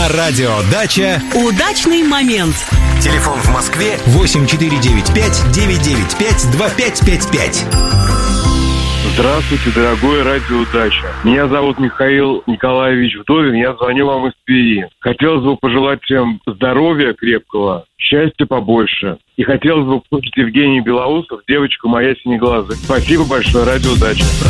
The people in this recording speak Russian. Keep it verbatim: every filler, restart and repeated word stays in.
На радио «Дача» удачный момент. Телефон в Москве восемь четыре девять пять девять девять пять два пять пять пять. Здравствуйте, дорогое радио «Дача». Меня зовут Михаил Николаевич Вдовин, я звоню вам из Твери. Хотелось бы пожелать всем здоровья крепкого, счастья побольше. И хотелось бы послушать Евгения Белоусов, девочка моя синеглазая. Спасибо большое, радио «Дача».